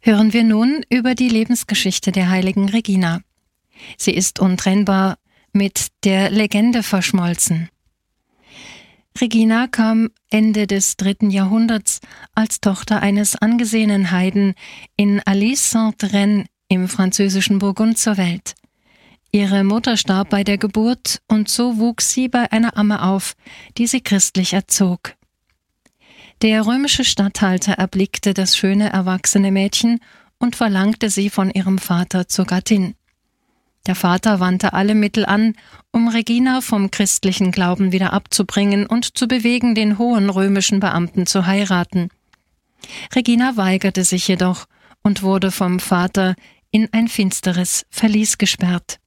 hören wir nun über die Lebensgeschichte der heiligen Regina. Sie ist untrennbar mit der Legende verschmolzen. Regina kam Ende des 3. Jahrhunderts als Tochter eines angesehenen Heiden in Alise-Sainte-Reine im französischen Burgund zur Welt. Ihre Mutter starb bei der Geburt und so wuchs sie bei einer Amme auf, die sie christlich erzog. Der römische Statthalter erblickte das schöne erwachsene Mädchen und verlangte sie von ihrem Vater zur Gattin. Der Vater wandte alle Mittel an, um Regina vom christlichen Glauben wieder abzubringen und zu bewegen, den hohen römischen Beamten zu heiraten. Regina weigerte sich jedoch und wurde vom Vater in ein finsteres Verlies gesperrt.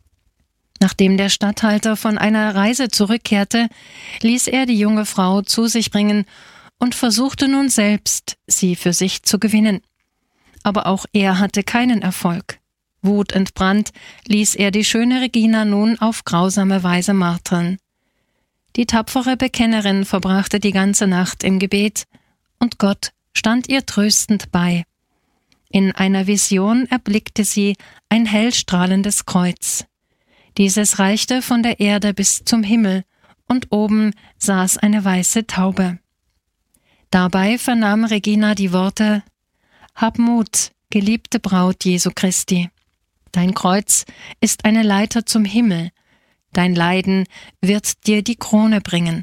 Nachdem der Statthalter von einer Reise zurückkehrte, ließ er die junge Frau zu sich bringen und versuchte nun selbst, sie für sich zu gewinnen. Aber auch er hatte keinen Erfolg. Wutentbrannt ließ er die schöne Regina nun auf grausame Weise martern. Die tapfere Bekennerin verbrachte die ganze Nacht im Gebet, und Gott stand ihr tröstend bei. In einer Vision erblickte sie ein hellstrahlendes Kreuz. Dieses reichte von der Erde bis zum Himmel, und oben saß eine weiße Taube. Dabei vernahm Regina die Worte: »Hab Mut, geliebte Braut Jesu Christi. Dein Kreuz ist eine Leiter zum Himmel. Dein Leiden wird dir die Krone bringen.«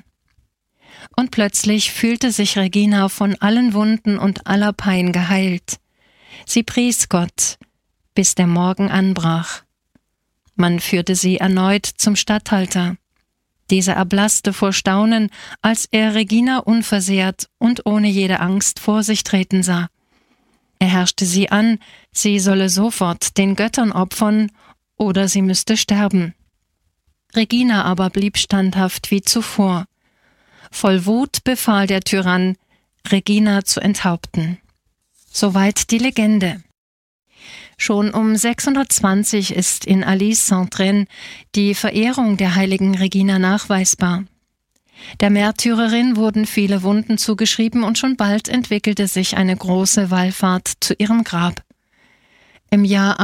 Und plötzlich fühlte sich Regina von allen Wunden und aller Pein geheilt. Sie pries Gott, bis der Morgen anbrach. Man führte sie erneut zum Statthalter. Dieser erblasste vor Staunen, als er Regina unversehrt und ohne jede Angst vor sich treten sah. Er herrschte sie an, sie solle sofort den Göttern opfern oder sie müsste sterben. Regina aber blieb standhaft wie zuvor. Voll Wut befahl der Tyrann, Regina zu enthaupten. Soweit die Legende. Schon um 620 ist in Alise-Sainte-Reine die Verehrung der heiligen Regina nachweisbar. Der Märtyrerin wurden viele Wunden zugeschrieben und schon bald entwickelte sich eine große Wallfahrt zu ihrem Grab. Im Jahr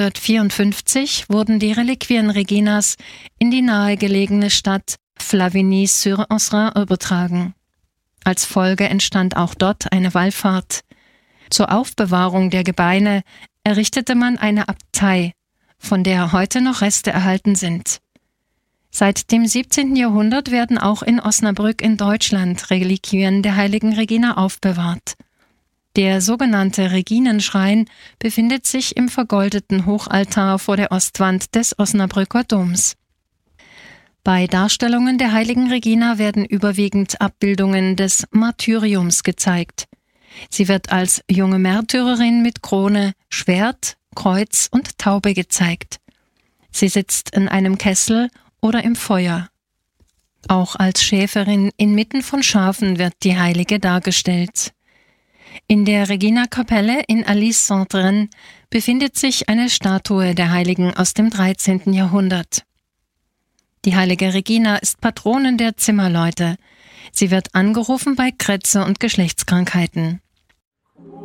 854 wurden die Reliquien Reginas in die nahegelegene Stadt Flavigny-sur-Oserain übertragen. Als Folge entstand auch dort eine Wallfahrt. Zur Aufbewahrung der Gebeine errichtete man eine Abtei, von der heute noch Reste erhalten sind. Seit dem 17. Jahrhundert werden auch in Osnabrück in Deutschland Reliquien der heiligen Regina aufbewahrt. Der sogenannte Reginenschrein befindet sich im vergoldeten Hochaltar vor der Ostwand des Osnabrücker Doms. Bei Darstellungen der heiligen Regina werden überwiegend Abbildungen des Martyriums gezeigt. Sie wird als junge Märtyrerin mit Krone, Schwert, Kreuz und Taube gezeigt. Sie sitzt in einem Kessel oder im Feuer. Auch als Schäferin inmitten von Schafen wird die Heilige dargestellt. In der Regina-Kapelle in Alise-Sainte-Reine befindet sich eine Statue der Heiligen aus dem 13. Jahrhundert. Die heilige Regina ist Patronin der Zimmerleute. Sie wird angerufen bei Krätze und Geschlechtskrankheiten.